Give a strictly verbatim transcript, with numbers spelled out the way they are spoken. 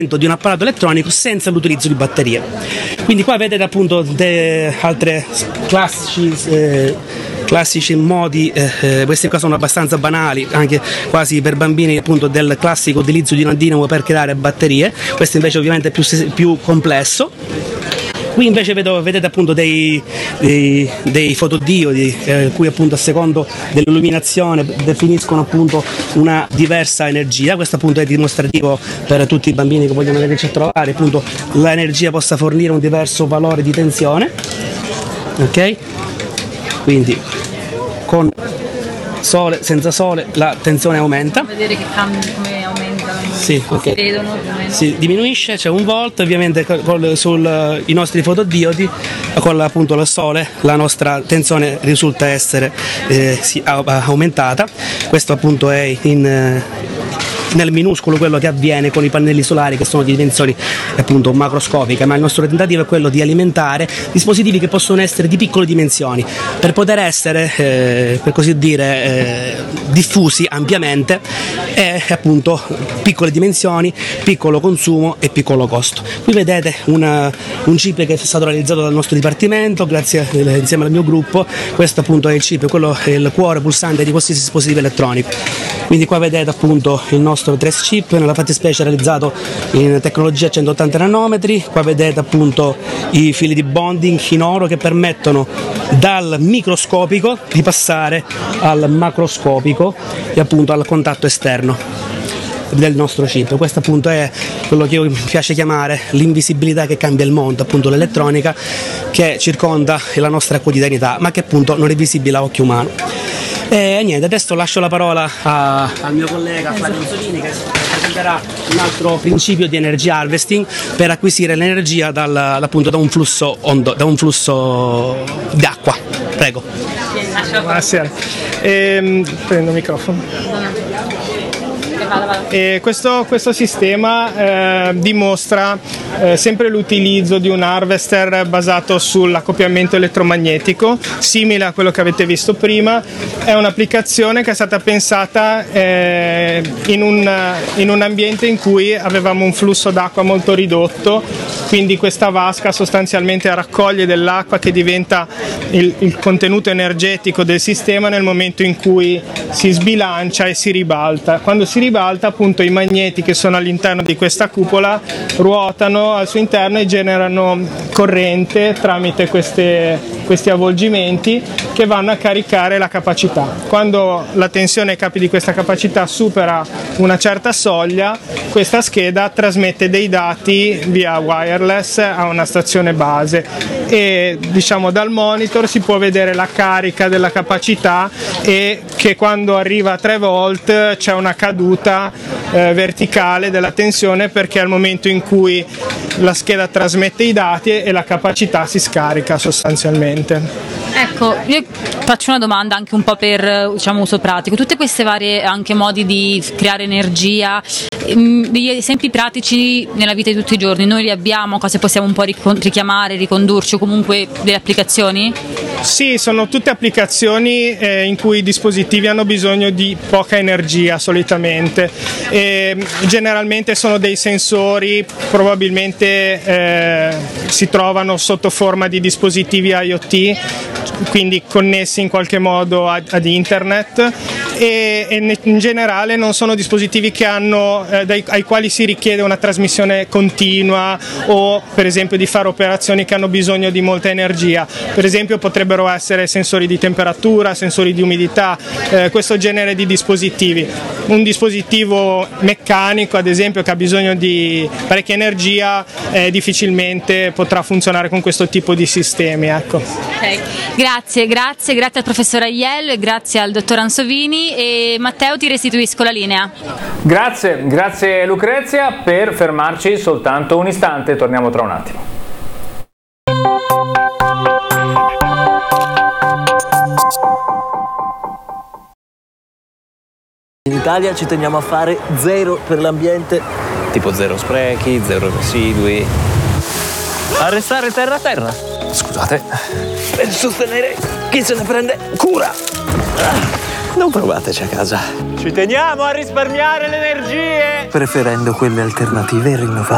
di un apparato elettronico senza l'utilizzo di batterie. Quindi qua vedete appunto de, altre classici eh, classici modi, eh, questi qua sono abbastanza banali, anche quasi per bambini, appunto, del classico utilizzo di una dinamo per creare batterie. Questo invece ovviamente è più, più complesso. Qui invece vedo, vedete appunto dei, dei, dei fotodiodi, eh, cui appunto a secondo dell'illuminazione definiscono appunto una diversa energia. Questo appunto è dimostrativo per tutti i bambini che vogliono venirci a trovare, appunto l'energia possa fornire un diverso valore di tensione. Ok? Quindi con sole, senza sole la tensione aumenta. Vedere che cambia, come aumenta. Sì, okay. Si vedono, si diminuisce, c'è un volt, ovviamente con, sul, i nostri fotodiodi, con appunto il sole la nostra tensione risulta essere eh, si, aumentata. Questo appunto è in nel minuscolo quello che avviene con i pannelli solari, che sono di dimensioni appunto macroscopiche, ma il nostro tentativo è quello di alimentare dispositivi che possono essere di piccole dimensioni per poter essere eh, per così dire eh, diffusi ampiamente, e appunto piccole dimensioni, piccolo consumo e piccolo costo. Qui vedete una, un chip che è stato realizzato dal nostro dipartimento grazie eh, insieme al mio gruppo. Questo appunto è il chip, quello è il cuore pulsante di qualsiasi dispositivo elettronico. Quindi qua vedete appunto il nostro trace chip, nella fattispecie realizzato in tecnologia centottanta nanometri. Qua vedete appunto i fili di bonding in oro che permettono dal microscopico di passare al macroscopico e appunto al contatto esterno del nostro chip. Questo appunto è quello che io mi piace chiamare l'invisibilità che cambia il mondo, appunto l'elettronica che circonda la nostra quotidianità, ma che appunto non è visibile a occhio umano. E niente, adesso lascio la parola a, al mio collega Flavio Ansolini, che presenterà un altro principio di energy harvesting per acquisire l'energia dal, appunto da un flusso ondo, da un flusso d'acqua. Prego. Buonasera. Ehm, prendo il microfono. E questo, questo sistema eh, dimostra eh, sempre l'utilizzo di un harvester basato sull'accoppiamento elettromagnetico, simile a quello che avete visto prima. È un'applicazione che è stata pensata eh, in, un, in un ambiente in cui avevamo un flusso d'acqua molto ridotto, quindi questa vasca sostanzialmente raccoglie dell'acqua che diventa il, il contenuto energetico del sistema nel momento in cui si sbilancia e si ribalta. Quando si ribalta, appunto, i magneti che sono all'interno di questa cupola ruotano al suo interno e generano corrente tramite queste, questi avvolgimenti che vanno a caricare la capacità. Quando la tensione ai capi di questa capacità supera una certa soglia, questa scheda trasmette dei dati via wireless a una stazione base e, diciamo, dal monitor si può vedere la carica della capacità e che quando arriva a tre volt c'è una caduta eh, verticale della tensione, perché è il momento in cui la scheda trasmette i dati e la capacità si scarica sostanzialmente. Ecco, io faccio una domanda anche un po' per, diciamo, uso pratico. Tutte queste varie anche modi di creare energia, degli esempi pratici nella vita di tutti i giorni, noi li abbiamo, cose possiamo un po' richiamare, ricondurci, o comunque delle applicazioni? Sì, sono tutte applicazioni eh, in cui i dispositivi hanno bisogno di poca energia solitamente. E generalmente sono dei sensori, probabilmente eh, si trovano sotto forma di dispositivi IoT, quindi connessi in qualche modo ad, ad internet, e, e in generale non sono dispositivi che hanno, eh, dai, ai quali si richiede una trasmissione continua, o per esempio di fare operazioni che hanno bisogno di molta energia. Per esempio potrebbero essere sensori di temperatura, sensori di umidità, eh, questo genere di dispositivi. Un dispositivo meccanico, ad esempio, che ha bisogno di parecchia energia, eh, difficilmente potrà funzionare con questo tipo di sistemi, ecco. Okay. Grazie, grazie, grazie al professor Aiello e grazie al dottor Ansovini. E Matteo, ti restituisco la linea. Grazie, grazie Lucrezia. Per fermarci soltanto un istante, torniamo tra un attimo. In Italia ci teniamo a fare zero per l'ambiente, tipo zero sprechi, zero residui. A restare terra a terra. Scusate. Per sostenere chi se ne prende cura. Non provateci a casa. Ci teniamo a risparmiare le energie, preferendo quelle alternative e rinnovabili.